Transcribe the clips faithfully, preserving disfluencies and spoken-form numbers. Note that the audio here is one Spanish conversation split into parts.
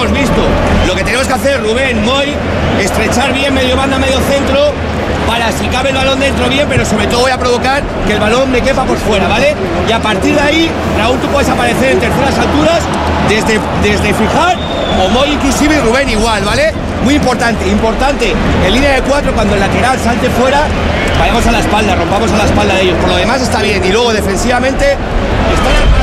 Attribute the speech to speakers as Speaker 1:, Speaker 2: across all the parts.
Speaker 1: hemos visto. Lo que tenemos que hacer, Rubén, Moy, estrechar bien medio banda, medio centro, para si cabe el balón dentro bien, pero sobre todo voy a provocar que el balón me quepa por fuera, ¿vale? Y a partir de ahí, Raúl, tú puedes aparecer en terceras alturas, desde, desde fijar, o Moy inclusive, y Rubén igual, ¿vale? Muy importante, importante, en línea de cuatro, cuando el lateral salte fuera, vayamos a la espalda, rompamos a la espalda de ellos. Por lo demás está bien, y luego defensivamente, están...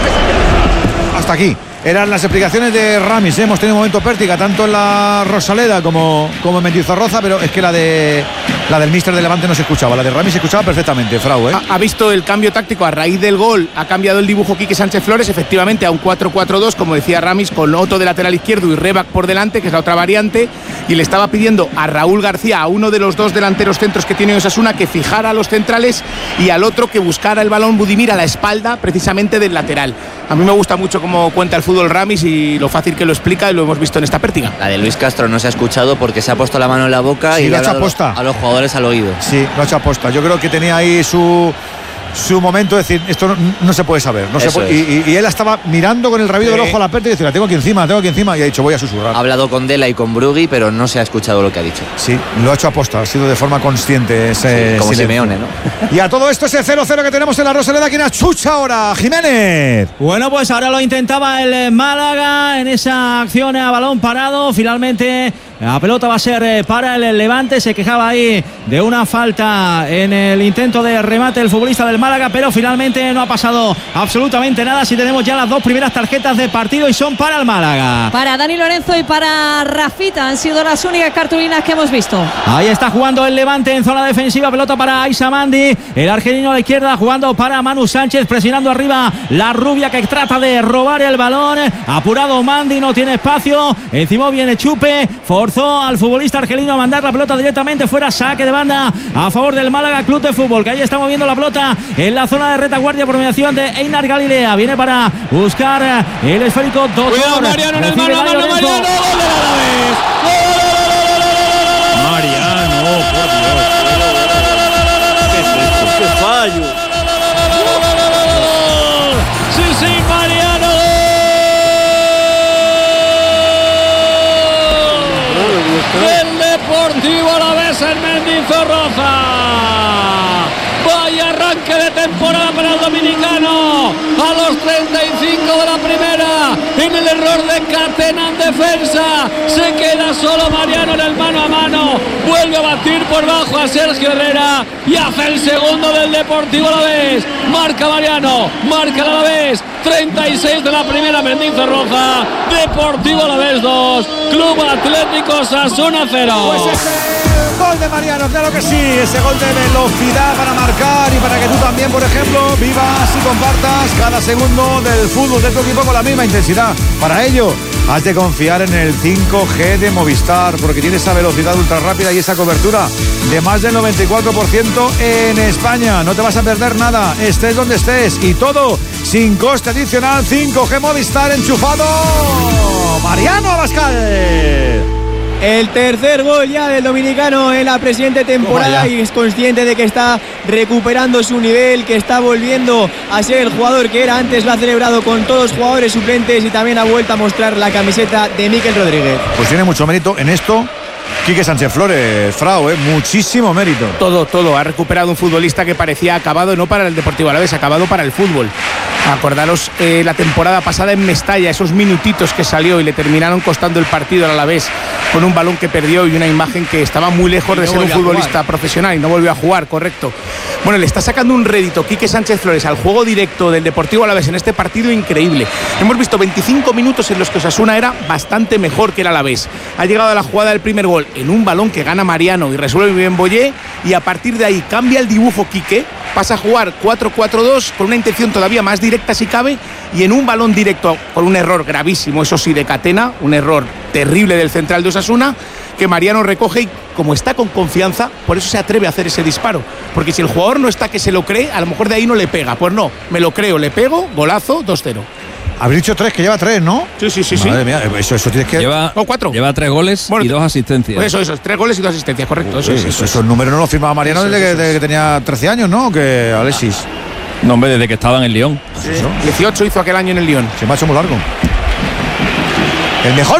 Speaker 2: Hasta aquí. Eran las explicaciones de Ramis, ¿eh? Hemos tenido un momento pértiga tanto en la Rosaleda como, como en Mendizorroza, pero es que la de la del míster de Levante no se escuchaba, la de Ramis se escuchaba perfectamente, Frau, ¿eh?
Speaker 3: Ha, ha visto el cambio táctico a raíz del gol, ha cambiado el dibujo Quique Sánchez Flores, efectivamente a un cuatro cuatro dos, como decía Ramis, con Otto de lateral izquierdo y Rebac por delante, que es la otra variante, y le estaba pidiendo a Raúl García, a uno de los dos delanteros centros que tiene Osasuna, que fijara a los centrales y al otro que buscara el balón Budimir a la espalda precisamente del lateral. A mí me gusta mucho cómo cuenta el fútbol Ramis y lo fácil que lo explica, y lo hemos visto en esta pértiga.
Speaker 4: La de Luis Castro no se ha escuchado porque se ha puesto la mano en la boca
Speaker 2: sí,
Speaker 4: y
Speaker 2: lo
Speaker 4: le
Speaker 2: ha
Speaker 4: ha
Speaker 2: hecho
Speaker 4: dado
Speaker 2: aposta
Speaker 4: a los jugadores al oído.
Speaker 2: Sí, lo ha hecho aposta. Yo creo que tenía ahí su su momento de decir, esto no, no se puede saber. No se puede, y, y, y él estaba mirando con el rabillo sí. del ojo a la pértiga y decía, la tengo aquí encima, la tengo aquí encima, y ha dicho, voy a susurrar.
Speaker 4: Ha hablado con Dela y con Brugui, pero no se ha escuchado lo que ha dicho.
Speaker 2: Sí, lo ha hecho aposta, ha sido de forma consciente ese
Speaker 4: sí, como
Speaker 2: silencio.
Speaker 4: Simeone, ¿no?
Speaker 2: Y a todo esto ese cero cero que tenemos en la Rosaleda, ¿quién achucha ahora? Jiménez.
Speaker 5: Bueno, pues ahora lo intentaba el Málaga en esa acción a balón parado. Finalmente la pelota va a ser para el Levante. Se quejaba ahí de una falta en el intento de remate el futbolista del Málaga, pero finalmente no ha pasado absolutamente nada. Si tenemos ya las dos primeras tarjetas de partido y son para el Málaga.
Speaker 6: Para Dani Lorenzo y para Rafita han sido las únicas cartulinas que hemos visto.
Speaker 5: Ahí está jugando el Levante en zona defensiva, pelota para Aissa Mandi, el argelino a la izquierda jugando para Manu Sánchez, presionando arriba la rubia que trata de robar el balón. Apurado Mandi, no tiene espacio, encima viene Chupe, forzó al futbolista argelino a mandar la pelota directamente fuera, saque de banda a favor del Málaga Club de Fútbol, que ahí está moviendo la pelota en la zona de retaguardia por mediación de Einar Galilea. Viene para buscar el esférico.
Speaker 3: Cuidado Mariano en el mano a mano, Mariano, gol de Alavés.
Speaker 7: Mariano, por Dios. ¿Qué es esto? ¡Qué fallo!
Speaker 3: Sí, sí, Mariano. El Deportivo Alavés en Mendizorroza. Vaya arranque de temporada para el dominicano. A los treinta y cinco de la primera, en el error de Catena en defensa, se queda solo Mariano en el mano a mano. Vuelve a batir por bajo a Sergio Herrera y hace el segundo del Deportivo Alavés. Marca Mariano, marca el Alavés. treinta y seis de la primera, Mendizorroza. Deportivo Alavés dos, Club Atlético Osasuna cero.
Speaker 2: Pues ese gol de Mariano, claro que sí, ese gol de velocidad para marcar y para que tú también, por ejemplo, vivas y compartas cada segundo del fútbol de tu equipo con la misma intensidad. Para ello, has de confiar en el cinco G de Movistar, porque tiene esa velocidad ultra rápida y esa cobertura de más del noventa y cuatro por ciento en España. No te vas a perder nada, estés donde estés, y todo sin coste adicional. Cinco G Movistar enchufado. Mariano Abascal.
Speaker 8: El tercer gol ya del dominicano en la presente temporada, y es consciente de que está recuperando su nivel, que está volviendo a ser el jugador que era antes. Lo ha celebrado con todos los jugadores suplentes y también ha vuelto a mostrar la camiseta de Mikel Rodríguez.
Speaker 2: Pues tiene mucho mérito en esto Quique Sánchez Flores, Frau, ¿eh? Muchísimo mérito.
Speaker 3: Todo, todo. Ha recuperado un futbolista que parecía acabado, no para el Deportivo Alavés, acabado para el fútbol. Acordaros eh, la temporada pasada en Mestalla, esos minutitos que salió y le terminaron costando el partido al Alavés, con un balón que perdió y una imagen que estaba muy lejos de ser un futbolista profesional, y no volvió a jugar, correcto. Bueno, le está sacando un rédito Quique Sánchez Flores al juego directo del Deportivo Alavés en este partido increíble. Hemos visto veinticinco minutos en los que Osasuna era bastante mejor que el Alavés. Ha llegado a la jugada del primer gol en un balón que gana Mariano y resuelve bien Boyé, y a partir de ahí cambia el dibujo Quique, pasa a jugar cuatro cuatro dos con una intención todavía más directa si cabe, y en un balón directo por un error gravísimo, eso sí, de Catena, un error terrible del central de Osasuna, que Mariano recoge, y como está con confianza, por eso se atreve a hacer ese disparo, porque si el jugador no está que se lo cree, a lo mejor de ahí no le pega. Pues no, me lo creo, le pego, golazo, dos cero.
Speaker 2: Habéis dicho tres, que lleva tres, ¿no?
Speaker 3: Sí, sí, sí.
Speaker 2: Madre
Speaker 3: sí.
Speaker 2: mía, eso, eso tienes que...
Speaker 7: Lleva,
Speaker 3: no, cuatro.
Speaker 7: Lleva tres goles bueno, y dos asistencias.
Speaker 3: Pues eso, eso, tres goles y dos asistencias, correcto.
Speaker 2: Uy,
Speaker 3: eso, eso, eso,
Speaker 2: esos eso. números no los firmaba Mariano eso, desde, eso, que, desde que tenía trece años, ¿no? Que Alexis.
Speaker 7: No, hombre, desde que estaba en el Lyon.
Speaker 3: Sí. dieciocho hizo aquel año en el Lyon.
Speaker 2: Se me ha hecho muy largo. El mejor